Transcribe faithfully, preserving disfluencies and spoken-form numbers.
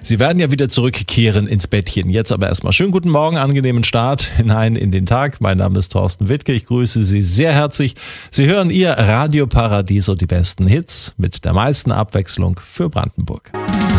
Sie werden ja wieder zurückkehren ins Bettchen. Jetzt aber erstmal schönen guten Morgen, angenehmen Start hinein in den Tag. Mein Name ist Thorsten Wittke, ich grüße Sie sehr herzlich. Sie hören Ihr Radio Paradiso, die besten Hits mit der meisten Abwechslung für Brandenburg.